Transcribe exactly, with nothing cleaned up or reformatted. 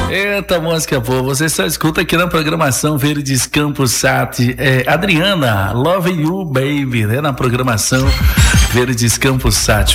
Eita, música boa. Você só escuta aqui na programação Verdes Campos Sat. É, Adriana, Love You Baby, né? Na programação Verdes Campos Sat.